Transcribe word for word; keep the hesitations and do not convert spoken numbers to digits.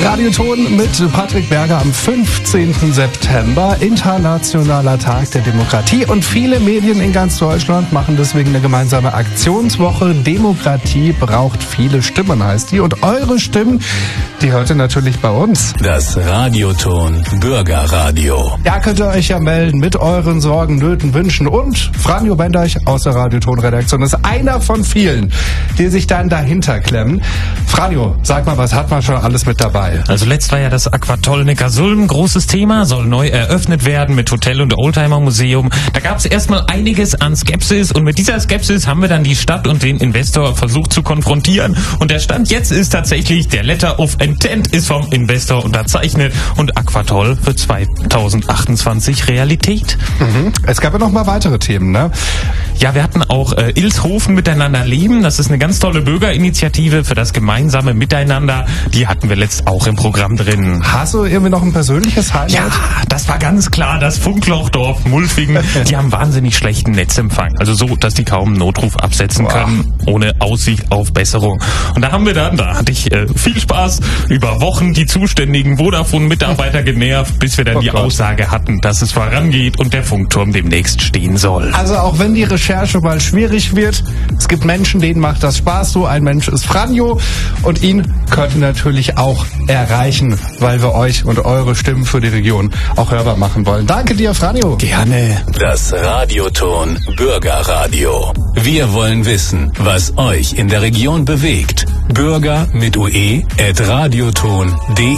Radioton mit Patrick Berger am fünfzehnten September, internationaler Tag der Demokratie. Und viele Medien in ganz Deutschland machen deswegen eine gemeinsame Aktionswoche. Demokratie braucht viele Stimmen, heißt die. Und eure Stimmen, die hört ihr natürlich bei uns. Das Radioton Bürgerradio. Da könnt ihr euch ja melden mit euren Sorgen, Nöten, Wünschen. Und Franjo Bendeich aus der Radioton-Redaktion ist einer von vielen, die sich dann dahinter klemmen. Franjo, sag mal, was hat man schon alles mit dabei? Also letzt war ja das Aquatoll Neckarsulm, großes Thema, soll neu eröffnet werden mit Hotel- und Oldtimer-Museum. Da gab es erstmal einiges an Skepsis und mit dieser Skepsis haben wir dann die Stadt und den Investor versucht zu konfrontieren. Und der Stand jetzt ist tatsächlich, der Letter of Intent ist vom Investor unterzeichnet und Aquatoll für zweitausendachtundzwanzig Realität. Mhm. Es gab ja noch mal weitere Themen, ne? Ja, wir hatten auch äh, Ilshofen miteinander leben. Das ist eine ganz tolle Bürgerinitiative für das gemeinsame Miteinander. Die hatten wir letzt auch im Programm drin. Hast du irgendwie noch ein persönliches Highlight? Ja, das war ganz klar das Funklochdorf Mulfingen. Die haben wahnsinnig schlechten Netzempfang. Also so, dass die kaum einen Notruf absetzen Boah. können, ohne Aussicht auf Besserung. Und da haben wir dann, da hatte ich äh, viel Spaß, über Wochen die zuständigen Vodafone-Mitarbeiter genervt, bis wir dann oh die Gott. Aussage hatten, dass es vorangeht und der Funkturm demnächst stehen soll. Also auch wenn die Recherche mal schwierig wird, es gibt Menschen, denen macht das Spaß. So ein Mensch ist Franjo und ihn könnt ihr natürlich auch erreichen, weil wir euch und eure Stimmen für die Region auch hörbar machen wollen. Danke dir, Franjo. Gerne. Das Radioton Bürgerradio. Wir wollen wissen, was euch in der Region bewegt. Bürger mit ue at radioton punkt de